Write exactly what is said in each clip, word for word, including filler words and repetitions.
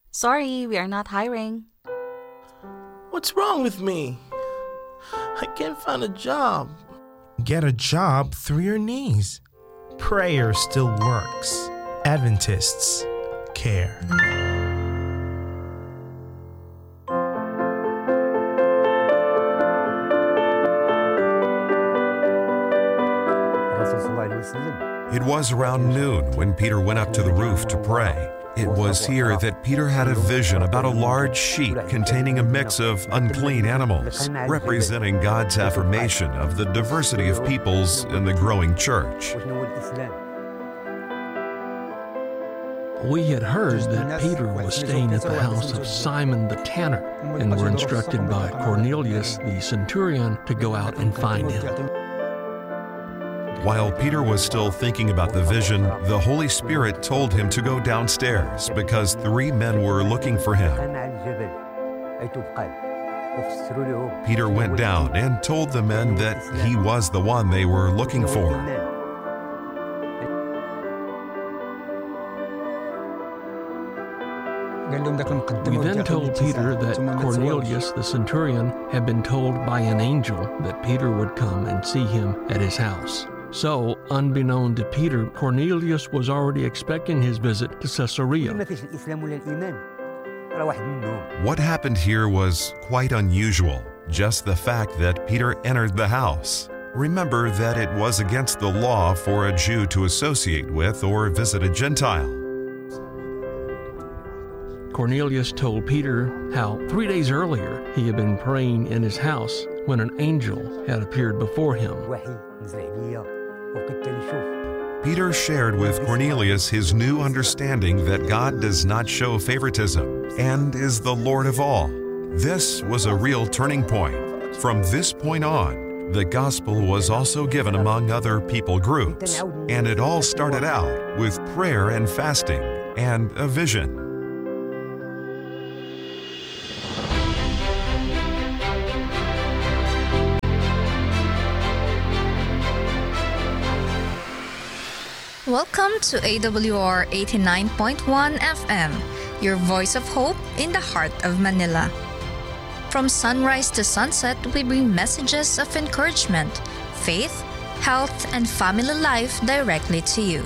Sorry, we are not hiring. What's wrong with me? I can't find a job. Get a job through your knees. Prayer still works. Adventists care. It was around noon when Peter went up to the roof to pray. It was here that Peter had a vision about a large sheet containing a mix of unclean animals, representing God's affirmation of the diversity of peoples in the growing church. We had heard that Peter was staying at the house of Simon the tanner, and were instructed by Cornelius the centurion to go out and find him. While Peter was still thinking about the vision, the Holy Spirit told him to go downstairs because three men were looking for him. Peter went down and told the men that he was the one they were looking for. We then told Peter that Cornelius the centurion had been told by an angel that Peter would come and see him at his house. So, unbeknown to Peter, Cornelius was already expecting his visit to Caesarea. What happened here was quite unusual, just the fact that Peter entered the house. Remember that it was against the law for a Jew to associate with or visit a Gentile. Cornelius told Peter how three days earlier he had been praying in his house when an angel had appeared before him. Peter shared with Cornelius his new understanding that God does not show favoritism and is the Lord of all. This was a real turning point. From this point on, the gospel was also given among other people groups, and it all started out with prayer and fasting and a vision. Welcome to A W R eighty-nine point one F M, your voice of hope in the heart of Manila. From sunrise to sunset, we bring messages of encouragement, faith, health, and family life directly to you.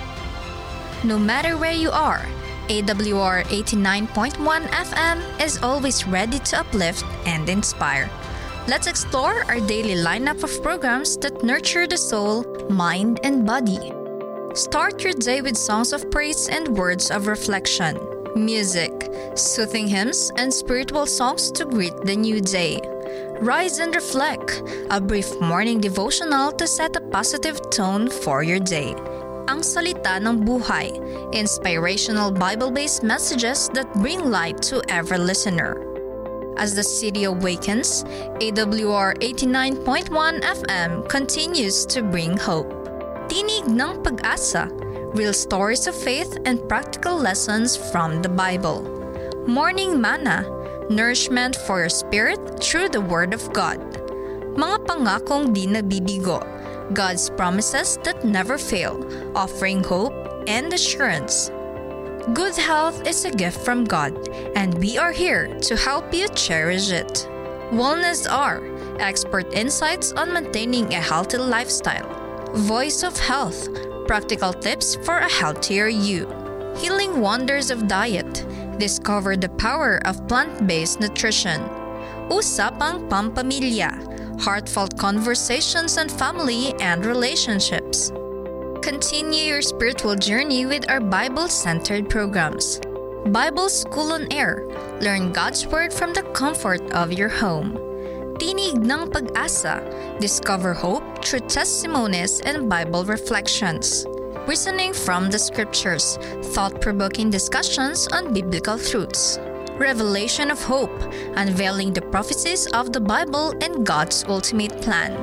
No matter where you are, A W R eighty-nine point one F M is always ready to uplift and inspire. Let's explore our daily lineup of programs that nurture the soul, mind, and body. Start your day with songs of praise and words of reflection, music, soothing hymns, and spiritual songs to greet the new day. Rise and reflect, a brief morning devotional to set a positive tone for your day. Ang Salita ng Buhay, inspirational Bible-based messages that bring light to every listener. As the city awakens, A W R eighty-nine point one F M continues to bring hope. Tinig ng Pag-asa, real stories of faith and practical lessons from the Bible. Morning Manna, nourishment for your spirit through the Word of God. Mga pangakong di nabibigo, God's promises that never fail, offering hope and assurance. Good health is a gift from God, and we are here to help you cherish it. Wellness R, expert insights on maintaining a healthy lifestyle. Voice of Health, practical tips for a healthier you. Healing wonders of diet, discover the power of plant-based nutrition. Usapang Pampamilya, heartfelt conversations on family and relationships. Continue your spiritual journey with our Bible-centered programs. Bible School on Air, learn God's Word from the comfort of your home. Tinig ng Pag-asa, discover hope through testimonies and Bible reflections. Reasoning from the Scriptures, thought-provoking discussions on biblical truths. Revelation of Hope, unveiling the prophecies of the Bible and God's ultimate plan.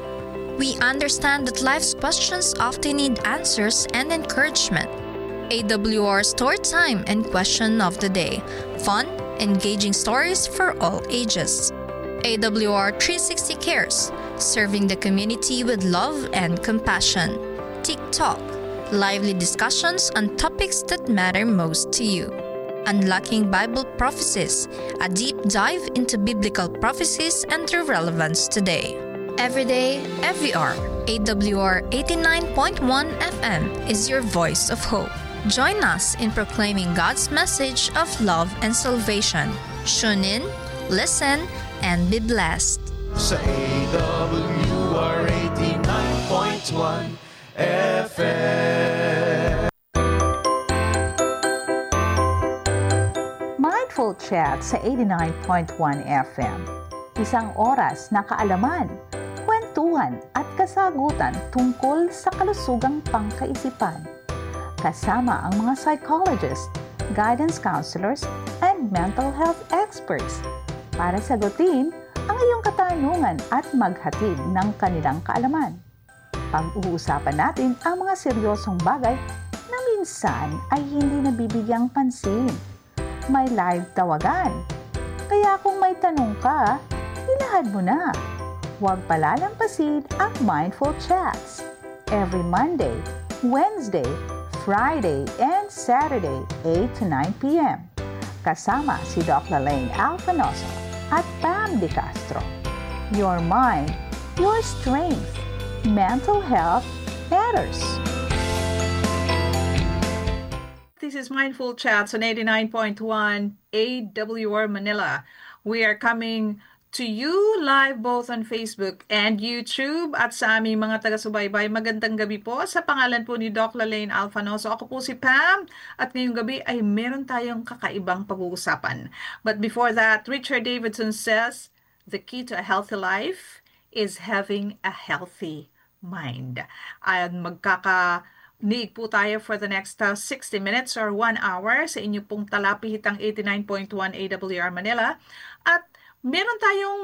We understand that life's questions often need answers and encouragement. A W R Story Time and Question of the Day, fun, engaging stories for all ages. A W R three sixty Cares, serving the community with love and compassion. TikTok, lively discussions on topics that matter most to you. Unlocking Bible Prophecies, a deep dive into biblical prophecies and their relevance today. Every day, every hour, A W R eighty-nine point one F M is your voice of hope. Join us in proclaiming God's message of love and salvation. Tune in, listen, and be blessed. Sa A W R eighty-nine point one F M. Mindful Chat sa eighty-nine point one F M. Isang oras na kaalaman, kwentuhan at kasagutan tungkol sa kalusugang pangkaisipan. Kasama ang mga psychologists, guidance counselors, and mental health experts para sagutin ang iyong katanungan at maghatid ng kanilang kaalaman. Pag-uusapan natin ang mga seryosong bagay na minsan ay hindi nabibigyang pansin. May live tawagan. Kaya kung may tanong ka, ilahad mo na. Huwag palalampasin ang Mindful Chats. Every Monday, Wednesday, Friday, and Saturday, eight to nine p.m. Kasama si Doctor Lane Alfanoso at Pam De Castro. Your mind, your strength. Mental health matters. This is Mindful Chats on eighty-nine point one A W R Manila. We are coming to you live both on Facebook and YouTube at sa aming mga taga-subaybay. Magandang gabi po. Sa pangalan po ni Doctor Lane Alfanoso, ako po si Pam at ngayong gabi ay meron tayong kakaibang pag-uusapan. But before that, Richard Davidson says, the key to a healthy life is having a healthy mind. At magkaka Niig po tayo for the next uh, sixty minutes or one hour sa inyo pong talapihitang eighty-nine point one A W R Manila. At meron tayong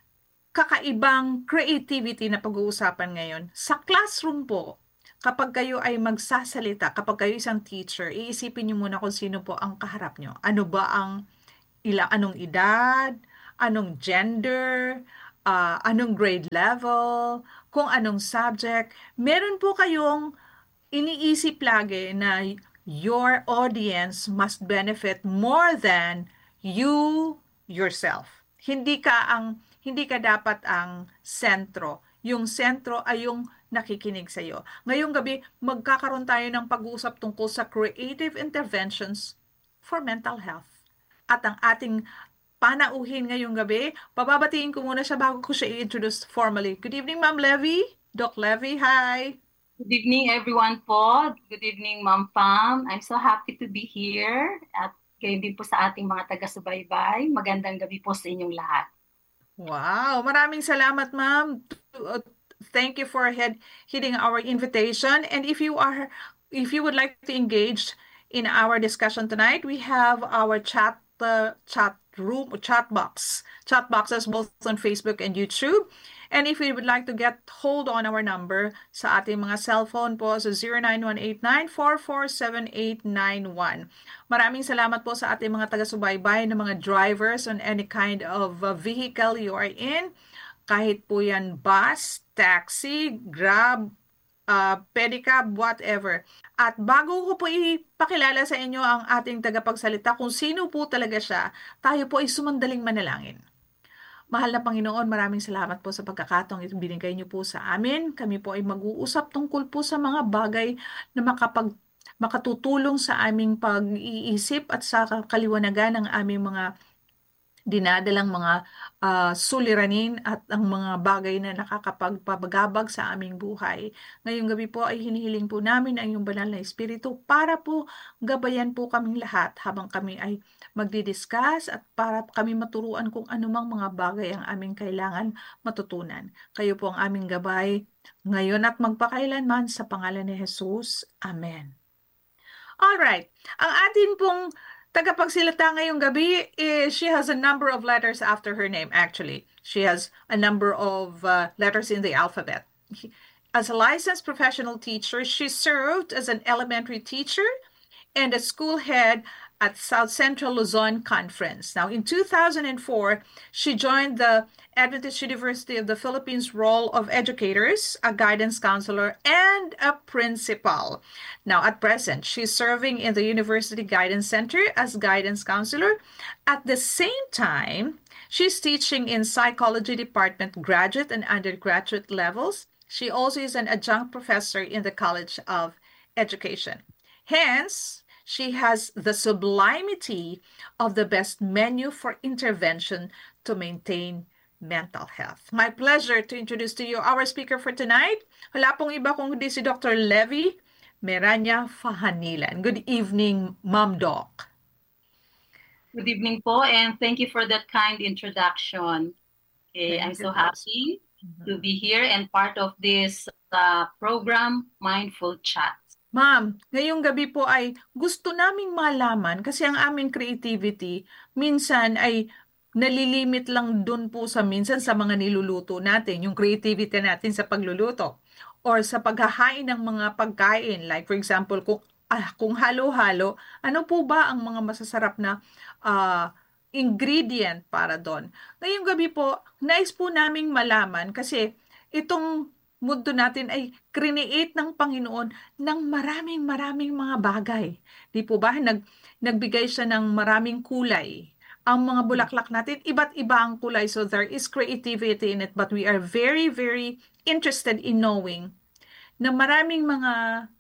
kakaibang creativity na pag-uusapan ngayon. Sa classroom po, kapag kayo ay magsasalita, kapag kayo isang teacher, iisipin niyo muna kung sino po ang kaharap nyo. Ano ba ang ila, anong edad, anong gender, uh, anong grade level, kung anong subject. Meron po kayong iniisip lagi na your audience must benefit more than you yourself. Hindi ka ang hindi ka dapat ang sentro. Yung sentro ay yung nakikinig sa iyo. Ngayong gabi, magkakaroon tayo ng pag-uusap tungkol sa creative interventions for mental health. At ang ating panauhin ngayong gabi, pababatiin ko muna siya bago ko siya i-introduce formally. Good evening, Ma'am Levy. Doc Levy, hi. Good evening, everyone po. Good evening, Ma'am Pam. I'm so happy to be here. At kayo din po sa ating mga taga-subaybay. Magandang gabi po sa inyong lahat. Wow! Maraming salamat, Ma'am. Thank you for head hitting our invitation. And if you are, if you would like to engage in our discussion tonight, we have our chat, uh, chat room, chat box, chat boxes both on Facebook and YouTube. And if you would like to get hold on our number sa ating mga cellphone po sa zero nine one eight nine four four seven eight nine one. Maraming salamat po sa ating mga taga-subaybay na mga drivers on any kind of uh, vehicle you are in. Kahit po yan bus, taxi, grab, uh, pedicab, whatever. At bago ko po ipakilala sa inyo ang ating tagapagsalita kung sino po talaga siya, tayo po ay sumandaling manalangin. Mahal na Panginoon, maraming salamat po sa pagkakataong ito binigay niyo po sa amin. Kami po ay mag-uusap tungkol po sa mga bagay na makapag, makatutulong sa aming pag-iisip at sa kaliwanagan ng aming mga dinadalang mga uh, suliranin at ang mga bagay na nakakapagpabagabag sa aming buhay. Ngayong gabi po ay hinihiling po namin ang iyong banal na Espiritu para po gabayan po kaming lahat habang kami ay magdidiscuss at para kami maturuan kung anumang mga bagay ang aming kailangan matutunan. Kayo po ang aming gabay ngayon at magpakailanman sa pangalan ni Jesus. Amen. Alright, ang atin pong tagapagsalita ngayong gabi is she has a number of letters after her name actually. She has a number of uh, letters in the alphabet. As a licensed professional teacher, she served as an elementary teacher and a school head at South Central Luzon Conference. Now, in two thousand four, she joined the Adventist University of the Philippines role of educators, a guidance counselor, and a principal. Now, at present, she's serving in the University Guidance Center as guidance counselor. At the same time, she's teaching in psychology department graduate and undergraduate levels. She also is an adjunct professor in the College of Education. Hence, she has the sublimity of the best menu for intervention to maintain mental health. My pleasure to introduce to you our speaker for tonight. Wala pong iba kung hindi si Doctor Levy Meranya Fahanilan. Good evening, Ma'am Doc. Good evening po, and thank you for that kind introduction. Okay, I'm so happy mm-hmm. to be here and part of this uh, program, Mindful Chat. Ma'am, ngayong gabi po ay gusto naming malaman kasi ang aming creativity minsan ay nalilimit lang dun po sa minsan sa mga niluluto natin, yung creativity natin sa pagluluto or sa paghahain ng mga pagkain. Like for example, kung, ah, kung halo-halo, ano po ba ang mga masasarap na uh, ingredient para doon? Ngayong gabi po, nais po naming malaman kasi itong mundo natin ay create ng Panginoon ng maraming maraming mga bagay. Di po ba? Nag, nagbigay siya ng maraming kulay. Ang mga bulaklak natin, iba't iba ang kulay. So there is creativity in it. But we are very, very interested in knowing na maraming mga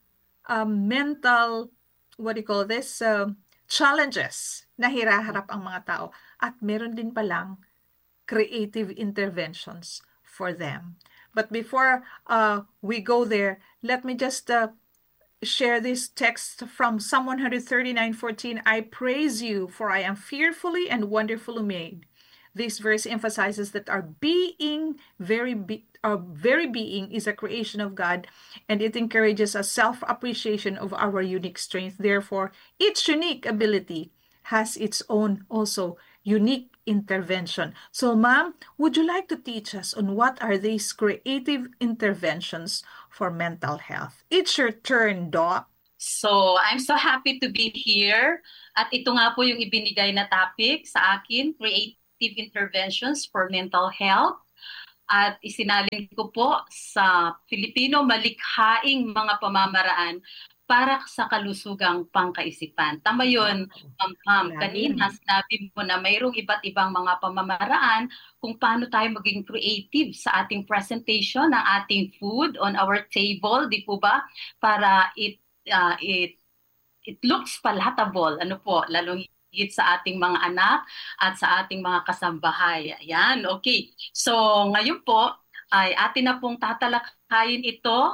um, mental, what do you call this, uh, challenges na hiraharap ang mga tao. At meron din palang creative interventions for them. But before uh, we go there, let me just uh, share this text from Psalm one thirty-nine fourteen. I praise you, for I am fearfully and wonderfully made. This verse emphasizes that our being, very be, our very being is a creation of God, and it encourages a self-appreciation of our unique strength. Therefore, each unique ability has its own also unique intervention. So, ma'am, would you like to teach us on what are these creative interventions for mental health? It's your turn, Doc. So, I'm so happy to be here. At ito nga po yung ibinigay na topic sa akin, creative interventions for mental health. At isinalin ko po sa Filipino malikhaing mga pamamaraan para sa kalusugang pangkaisipan. Tama yun, Ma'am Pam. Kanina sinabi mo na mayroong iba't ibang mga pamamaraan kung paano tayo maging creative sa ating presentation ng ating food on our table, di po ba? Para it uh, it it looks palatable, ano po, lalong higit sa ating mga anak at sa ating mga kasambahay. Ayan, okay. So ngayon po ay atin na pong tatalakayin ito.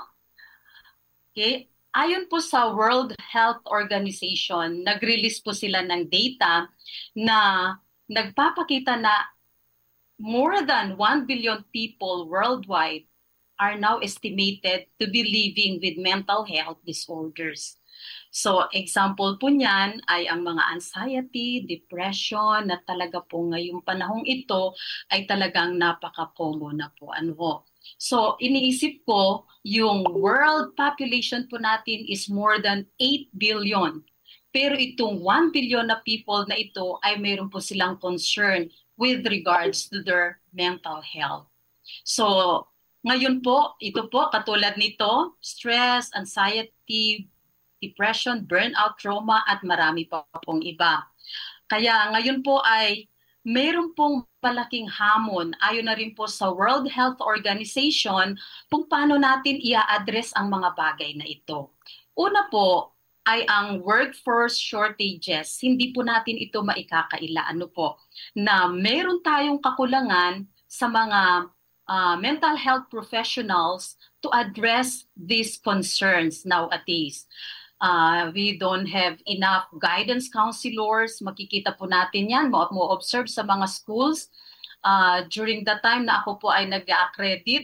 Okay. Ayon po sa World Health Organization, nag-release po sila ng data na nagpapakita na more than one billion people worldwide are now estimated to be living with mental health disorders. So, example po niyan ay ang mga anxiety, depression, na talaga po ngayong panahong ito ay talagang napaka-common na po. Ano ho? So, iniisip ko, yung world population po natin is more than eight billion. Pero itong one billion na people na ito ay mayroon po silang concern with regards to their mental health. So, ngayon po, ito po, katulad nito, stress, anxiety, depression, burnout, trauma, at marami pa pong iba. Kaya ngayon po ay mayroon pong malaking hamon ayon na rin po sa World Health Organization kung paano natin i-address ang mga bagay na ito. Una po ay ang workforce shortages. Hindi po natin ito maikakaila. Ano po? Na mayroon tayong kakulangan sa mga uh, mental health professionals to address these concerns nowadays. Uh, we don't have enough guidance counselors. Makikita po natin yan, mo, mo observe sa mga schools. Uh, during the time na ako po ay nag-accredit,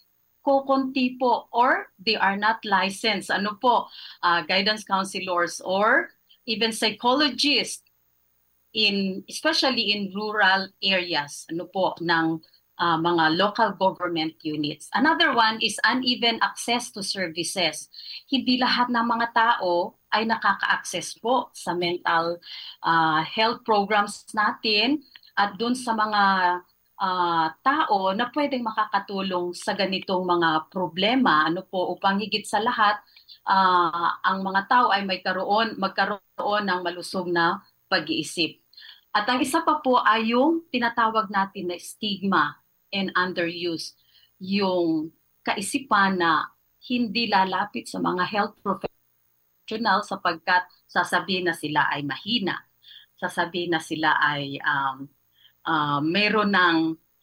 kukunti po or they are not licensed. Ano po, uh, guidance counselors or even psychologists, in, especially in rural areas ano po, ng uh, mga local government units. Another one is uneven access to services. Hindi lahat ng mga tao ay nakaka-access po sa mental uh, health programs natin at dun sa mga uh, tao na pwedeng makakatulong sa ganitong mga problema. Ano po, upang higit sa lahat, uh, ang mga tao ay may karoon, magkaroon ng malusog na pag-iisip. At ang isa pa po ay yung tinatawag natin na stigma and underuse, yung kaisipan na hindi lalapit sa mga health professionals sapagkat sasabihin na sila ay mahina, sasabihin na sila ay um, uh, meron ng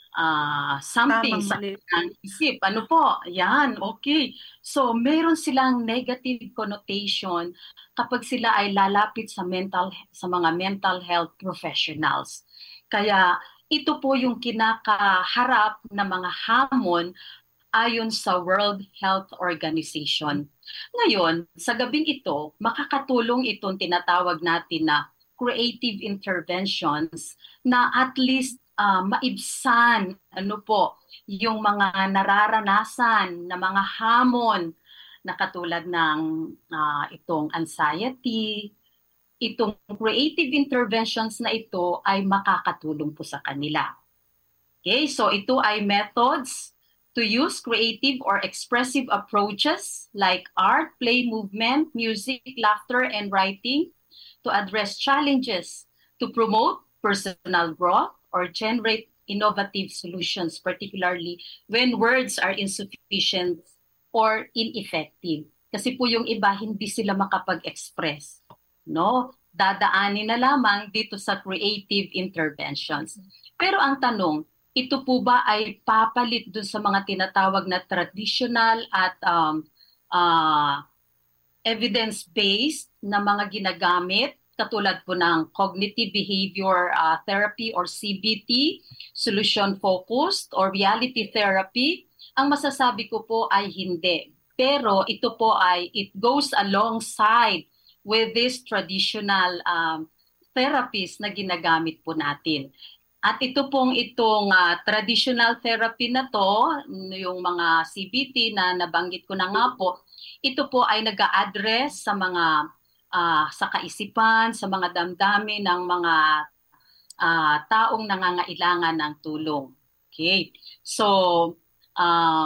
uh, something sa kanilang isip. Ano po? Yan, okay. So meron silang negative connotation kapag sila ay lalapit sa mental sa mga mental health professionals. Kaya ito po yung kinakaharap na mga hamon ayon sa World Health Organization. Ngayon, sa gabing ito, makakatulong itong tinatawag natin na creative interventions na at least uh, maibsan ano po, yung mga nararanasan na mga hamon na katulad ng uh, itong anxiety. Itong creative interventions na ito ay makakatulong po sa kanila. Okay, so ito ay methods to use creative or expressive approaches like art, play, movement, music, laughter, and writing to address challenges, to promote personal growth, or generate innovative solutions, particularly when words are insufficient or ineffective. Kasi po yung iba, hindi sila makapag-express. No, dadaanin na lamang dito sa creative interventions. Pero ang tanong, ito po ba ay papalit dun sa mga tinatawag na traditional at um, uh, evidence-based na mga ginagamit, katulad po ng cognitive behavior uh, therapy or C B T, solution-focused or reality therapy? Ang masasabi ko po ay hindi. Pero ito po ay, it goes alongside with this traditional um, therapies na ginagamit po natin. At ito pong itong uh, traditional therapy na to, yung mga C B T na nabanggit ko na nga po, ito po ay nag-a-address sa mga uh, sa kaisipan, sa mga damdamin ng mga uh, taong nangangailangan ng tulong. Okay. So, uh,